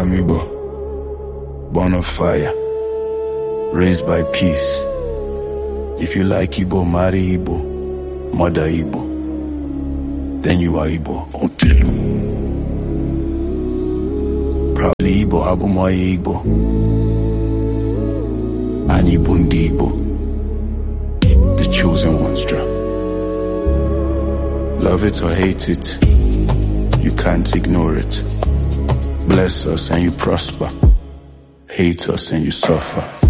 am Igbo, born of fire, raised by peace. If you like Igbo, marry Igbo, mother Igbo, then you are Igbo. Proudly Igbo, Abumoye Igbo, and Ibundi Igbo, the chosen ones draw. Love it or hate it, you can't ignore it. Bless us and you prosper, hate us and you suffer.